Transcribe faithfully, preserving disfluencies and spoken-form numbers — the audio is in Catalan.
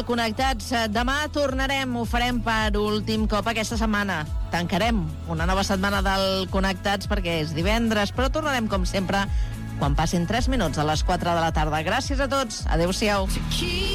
del Connectats. Demà tornarem, ho farem per últim cop aquesta setmana. Tancarem una nova setmana del Connectats perquè és divendres, però tornarem com sempre quan passin tres minuts a les quatre de la tarda. Gràcies a tots, adeu-siau.